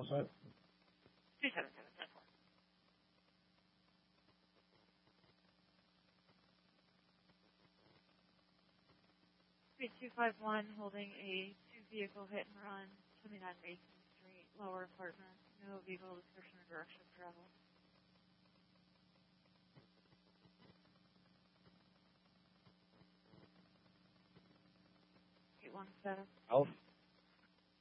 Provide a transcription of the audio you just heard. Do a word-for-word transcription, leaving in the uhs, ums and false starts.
all set. two seven seven, ten four. three two five one, holding a two-vehicle hit and run, twenty-nine Mason Street, lower apartment. No vehicle description or direction of travel. eight one seven. Health.